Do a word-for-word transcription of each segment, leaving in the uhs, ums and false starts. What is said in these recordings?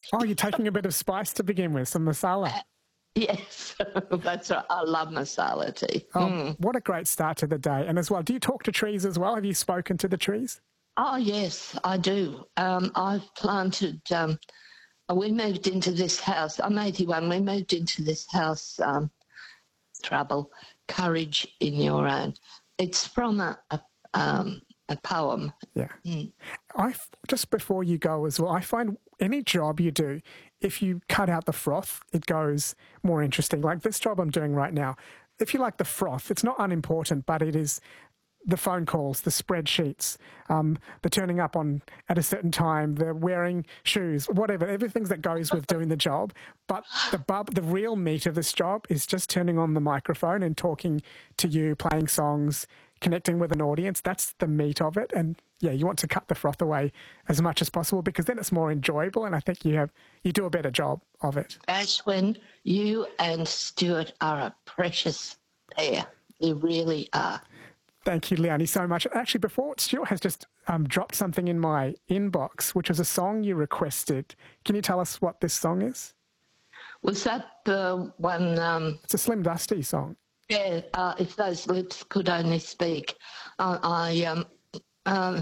Oh, you're taking a bit of spice to begin with, some masala. Uh, yes, that's right. I love masala tea. Oh, Mm. what a great start to the day. And as well, do you talk to trees as well? Have you spoken to the trees? Oh, yes, I do. Um, I've planted, um, we moved into this house. I'm eighty-one. We moved into this house, um, trouble, courage in your own. It's from a, a, um, a poem. Yeah. Mm. I, just before you go as well, I find any job you do, if you cut out the froth, it goes more interesting. Like this job I'm doing right now, if you like the froth, it's not unimportant, but it is the phone calls, the spreadsheets, um, the turning up on at a certain time, the wearing shoes, whatever, everything that goes with doing the job. But the bub, the real meat of this job is just turning on the microphone and talking to you, playing songs, connecting with an audience. That's the meat of it. And yeah, you want to cut the froth away as much as possible because then it's more enjoyable. And I think you have you do a better job of it. Ashwin, you and Stuart are a precious pair. You really are. Thank you, Leonie, so much. Actually, before Stuart has just um, dropped something in my inbox, which was a song you requested. Can you tell us what this song is? Was that the one? Um, it's a Slim Dusty song. Yeah, uh, If Those Lips Could Only Speak. Uh, I um, um,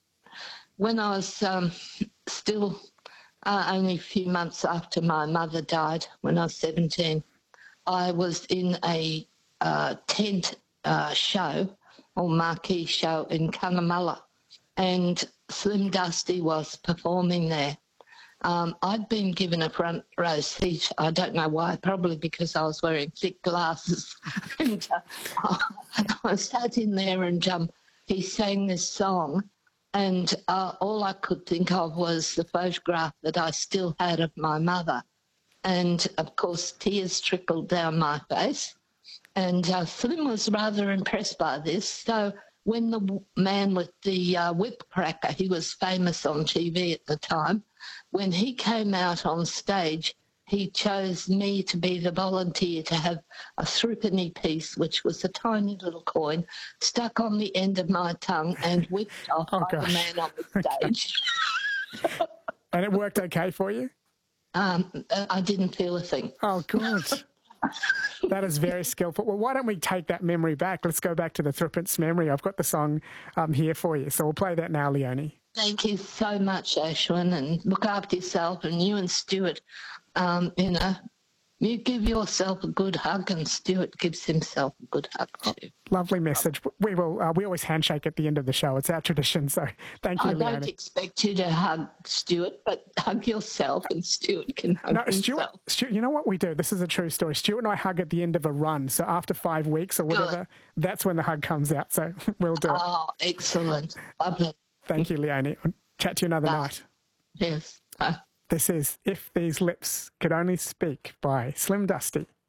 when I was um, still uh, only a few months after my mother died, when I was seventeen, I was in a uh, tent uh, show or marquee show in Cunnamulla, and Slim Dusty was performing there. Um, I'd been given a front row seat. I don't know why, probably because I was wearing thick glasses. and uh, I sat in there and um, he sang this song, and uh, all I could think of was the photograph that I still had of my mother. And, of course, tears trickled down my face. And uh, Slim was rather impressed by this. So when the man with the uh, whip cracker, he was famous on T V at the time, when he came out on stage, he chose me to be the volunteer to have a threepenny piece, which was a tiny little coin, stuck on the end of my tongue and whipped off oh, by gosh. the man on the stage. And it worked okay for you? Um, I didn't feel a thing. Oh, good. That is very skillful. Well, why don't we take that memory back? Let's go back to the threepence memory. I've got the song um, here for you, so we'll play that now, Leonie. Thank you so much, Ashwin, and look after yourself. And you and Stuart, um, you know, you give yourself a good hug, and Stuart gives himself a good hug too. Oh, lovely message. We will. Uh, we always handshake at the end of the show. It's our tradition. So thank you, I Leonie. don't expect you to hug Stuart, but hug yourself, and Stuart can hug no, himself. Stuart, Stuart, you know what we do? This is a true story. Stuart and I hug at the end of a run. So after five weeks or whatever, good. That's when the hug comes out. So we'll do it. Oh, excellent. Lovely. Thank you, Leonie. I'll chat to you another Bye. night. Yes. Bye. This is If These Lips Could Only Speak by Slim Dusty.